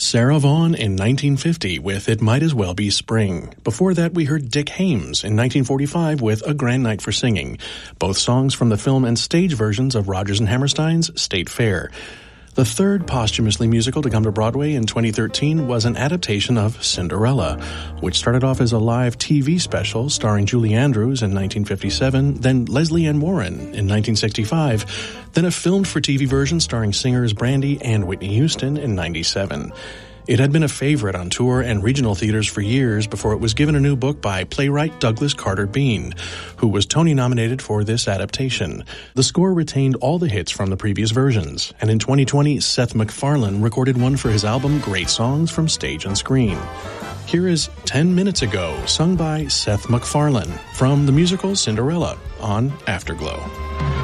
Sarah Vaughan in 1950 with It Might As Well Be Spring. Before that, we heard Dick Haymes in 1945 with A Grand Night for Singing, both songs from the film and stage versions of Rodgers and Hammerstein's State Fair. The third posthumously musical to come to Broadway in 2013 was an adaptation of Cinderella, which started off as a live TV special starring Julie Andrews in 1957, then Leslie Ann Warren in 1965, then a filmed-for-TV version starring singers Brandy and Whitney Houston in 1997. It had been a favorite on tour and regional theaters for years before it was given a new book by playwright Douglas Carter Beane, who was Tony nominated for this adaptation. The score retained all the hits from the previous versions, and in 2020, Seth MacFarlane recorded one for his album Great Songs from Stage and Screen. Here is 10 Minutes Ago, sung by Seth MacFarlane, from the musical Cinderella on Afterglow.